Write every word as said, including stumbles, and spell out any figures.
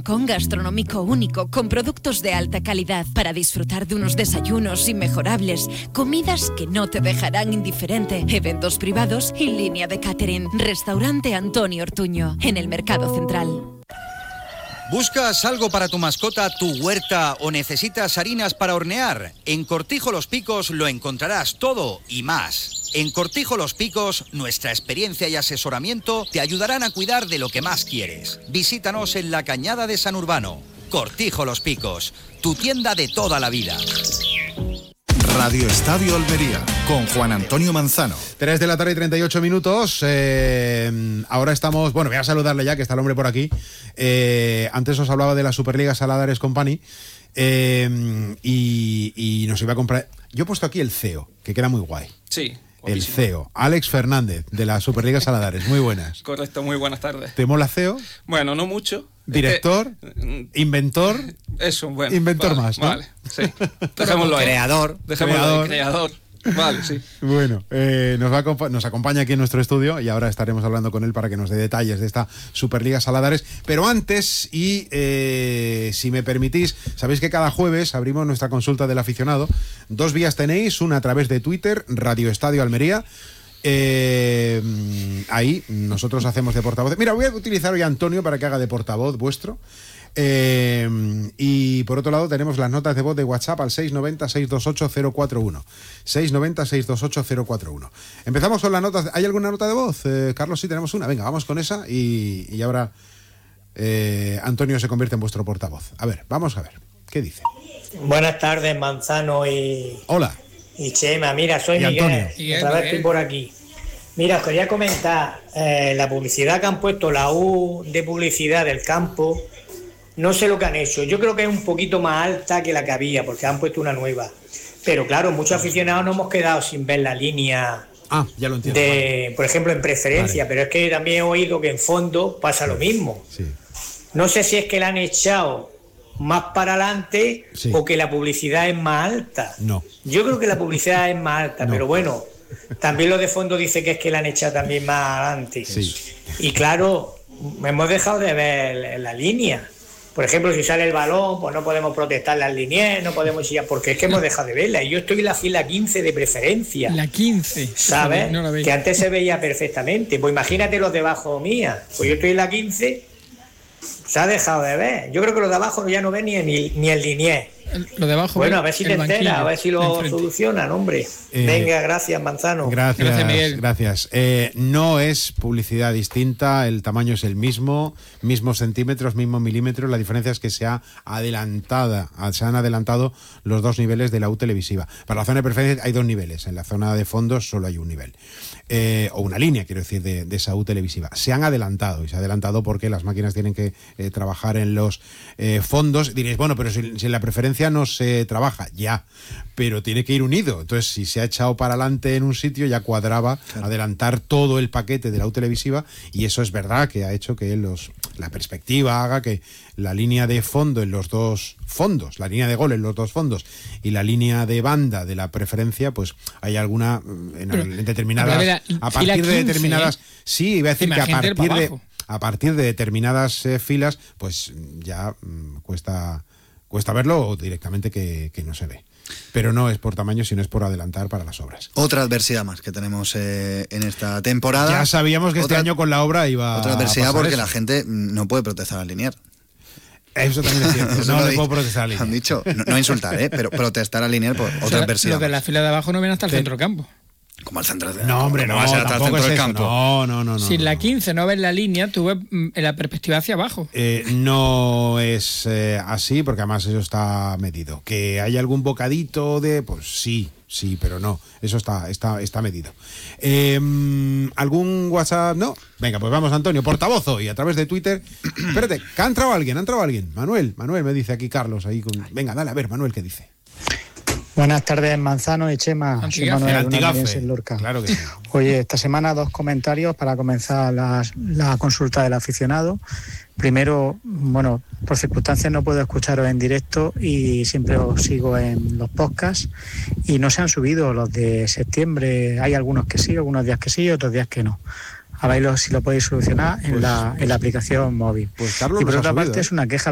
rincón gastronómico único con productos de alta calidad para disfrutar de unos desayunos inmejorables, comidas que no te dejarán indiferente, eventos privados y línea de catering. Restaurante Antonio Ortuño, en el Mercado Central. ¿Buscas algo para tu mascota, tu huerta o necesitas harinas para hornear? En Cortijo Los Picos lo encontrarás todo y más. En Cortijo Los Picos, nuestra experiencia y asesoramiento te ayudarán a cuidar de lo que más quieres. Visítanos en la Cañada de San Urbano. Cortijo Los Picos, tu tienda de toda la vida. Radio Estadio Almería, con Juan Antonio Manzano. tres de la tarde y treinta y ocho minutos. Eh, ahora estamos... Bueno, voy a saludarle ya, que está el hombre por aquí. Eh, antes os hablaba de la Superliga Saladares Company. Eh, y, y nos iba a comprar... Yo he puesto aquí el C E O, que queda muy guay. Sí. El C E O, Alex Fernández, de la Superliga Saladares. Muy buenas. Correcto, muy buenas tardes. ¿Te mola C E O? Bueno, no mucho. ¿Director? Eh, ¿Inventor? Eso, bueno. Inventor vale, más, ¿no? Vale, sí. Dejémoslo ahí. Creador. Dejémoslo creador. ahí, creador. Vale, sí. Bueno, eh, nos, va a acompa- nos acompaña aquí en nuestro estudio y ahora estaremos hablando con él para que nos dé detalles de esta Superliga Saladares. Pero antes, y eh, si me permitís, sabéis que cada jueves abrimos nuestra consulta del aficionado. Dos vías tenéis, una a través de Twitter, Radio Estadio Almería. Eh, ahí nosotros hacemos de portavoz. Mira, voy a utilizar hoy a Antonio para que haga de portavoz vuestro. Eh, y por otro lado tenemos las notas de voz de WhatsApp al seis nueve cero, seis dos ocho, cero cuatro uno. seis nueve cero, seis dos ocho, cero cuatro uno. Empezamos con las notas. ¿Hay alguna nota de voz? Eh, Carlos, sí, tenemos una. Venga, vamos con esa y, y ahora eh, Antonio se convierte en vuestro portavoz. A ver, vamos a ver. ¿Qué dice? Buenas tardes, Manzano y... Hola. Y Chema, mira, soy Y Miguel, Antonio. Miguel, otra vez Miguel. estoy por aquí. Mira, os quería comentar, eh, la publicidad que han puesto, la U de publicidad del campo, no sé lo que han hecho. Yo creo que es un poquito más alta que la que había, porque han puesto una nueva. Pero claro, muchos aficionados nos hemos quedado sin ver la línea Ah, ya lo entiendo. de, por ejemplo, en preferencia, Vale. pero es que también he oído que en fondo pasa lo mismo. Sí. No sé si es que la han echado más para adelante Sí. o que la publicidad es más alta. No. Yo creo que la publicidad es más alta, No. pero bueno, también lo de fondo dice que es que la han echado también más adelante. Sí. Y claro, hemos dejado de ver la línea. Por ejemplo, si sale el balón, pues no podemos protestar las líneas, no podemos ir, porque es que hemos dejado de verla. Y yo estoy en la fila quince de preferencia. La quince. ¿Sabes? No la veía. Que antes se veía perfectamente. Pues imagínate los de abajo mía. Pues yo estoy en la quince, se ha dejado de ver. Yo creo que los de abajo ya no ven ni, ni, ni el linier. El- Lo de abajo. Bueno, ve a ver si el te banquillo enteras, a ver si de lo enfrente. solucionan, hombre. Eh, Venga, gracias, Manzano. Gracias, Gracias, Miguel. gracias. Eh, no es publicidad distinta, el tamaño es el mismo, mismos centímetros, mismos milímetros. La diferencia es que se ha adelantada, se han adelantado los dos niveles de la U televisiva. Para la zona de preferencia hay dos niveles, en la zona de fondos solo hay un nivel. Eh, o una línea, quiero decir, de, de esa U televisiva. Se han adelantado, y se ha adelantado porque las máquinas tienen que eh, trabajar en los eh, fondos. Diréis, bueno, pero si, si en la preferencia no se trabaja, ya, pero tiene que ir unido. Entonces, si se ha echado para adelante en un sitio, ya cuadraba claro. adelantar todo el paquete de la U televisiva, y eso es verdad que ha hecho que los, la perspectiva haga que la línea de fondo en los dos fondos, la línea de gol en los dos fondos y la línea de banda de la preferencia, pues hay alguna en, Pero, en determinadas, a, ver, a partir quince, de determinadas, ¿eh? sí, iba a decir que a Imagínate partir para de abajo. a partir de determinadas eh, filas, pues ya mmm, cuesta cuesta verlo, o directamente que, que no se ve. Pero no es por tamaño, sino es por adelantar para las obras. Otra adversidad más que tenemos eh, en esta temporada. Ya sabíamos que otra, este año con la obra iba Otra adversidad a pasar porque eso. la gente no puede protestar al linear. Eso también es cierto. No le puedo protestar al linear. Han dicho, no, no insultar, ¿eh? pero protestar al linear por otra O sea, adversidad. Los de la fila de abajo no ven hasta el Sí. centrocampo. Como al centro de No, hombre, no, va a ser hasta el tampoco centro es del eso. campo. No, no, no, no. Si en no, la no. quince no ves la línea, tú ves mm, en la perspectiva hacia abajo. Eh, no es eh, así, porque además eso está medido. Que hay algún bocadito de, pues sí, sí, pero no. Eso está, está, está medido. Eh, ¿Algún WhatsApp? No. Venga, pues vamos, Antonio, portavoz hoy a través de Twitter. Espérate, que ha entrado alguien, ha entrado alguien. Manuel, Manuel me dice aquí Carlos ahí con... Venga, dale a ver, Manuel, ¿qué dice? Buenas tardes, Manzano y Chema. Soy Antigafe. Manuel, El una antigafe. almeriense en Lorca. Claro que sí. Oye, esta semana dos comentarios para comenzar la, la consulta del aficionado. Primero, bueno, por circunstancias no puedo escucharos en directo y siempre os sigo en los podcasts, y no se han subido los de septiembre. Hay algunos que sí, algunos días que sí, otros días que no. A ver si lo podéis solucionar en, Pues- la, en la aplicación móvil. Pues Carlos Y por nos ha otra subido, parte ¿eh? es una queja